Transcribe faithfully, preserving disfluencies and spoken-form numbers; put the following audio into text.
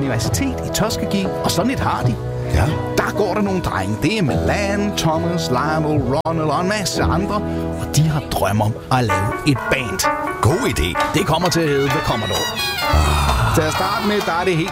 Universitet i Tuskegee, og sådan et har de. Ja. Der går der nogle drenge. Det er Milan, Thomas, Lionel, Ronald og en masse andre. Og de har drømme om at lave et band. God idé. Det kommer til at hedde The Commodore. Ah. Til at starte med, der er det helt